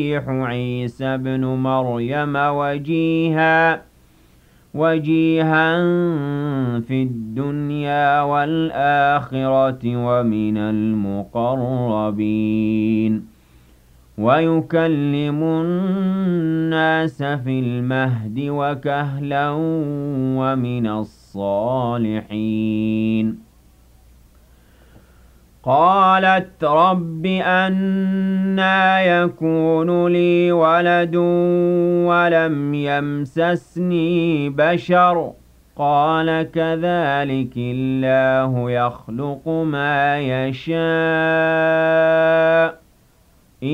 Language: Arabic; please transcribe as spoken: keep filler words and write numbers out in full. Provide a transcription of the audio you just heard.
عيسى ابن مريم وجيها وجيها في الدنيا والآخرة ومن المقربين ويكلم الناس في المهد وكهلا ومن الصالحين قالت رب أنى يكون لي ولد ولم يمسسني بشر قال كذلك الله يخلق ما يشاء